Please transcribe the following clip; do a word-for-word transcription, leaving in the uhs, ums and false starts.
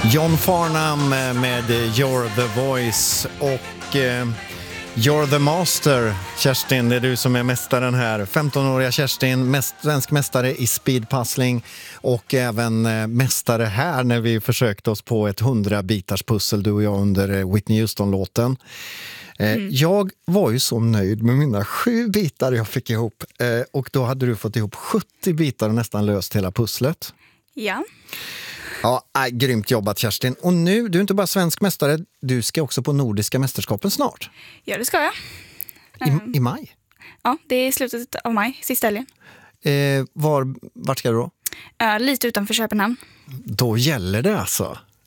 John Farnham med You're the Voice och eh, You're the Master. Kerstin, det är du som är mästaren här. femtonåriga Kerstin, mäst, svensk mästare i speedpuzzling och även eh, mästare här när vi försökte oss på ett hundra bitars pussel, du och jag, under eh, Whitney Houston-låten. Eh, mm. Jag var ju så nöjd med mina sju bitar jag fick ihop eh, och då hade du fått ihop sjuttio bitar och nästan löst hela pusslet. Ja. Ja, äh, grymt jobbat Kerstin. Och nu, du är inte bara svensk mästare, du ska också på Nordiska mästerskapen snart. Ja, det ska jag. I, um, i maj? Ja, det är i slutet av maj, sista helgen. Eh, var, vart ska du då? Uh, lite utanför Köpenhamn. Då gäller det alltså.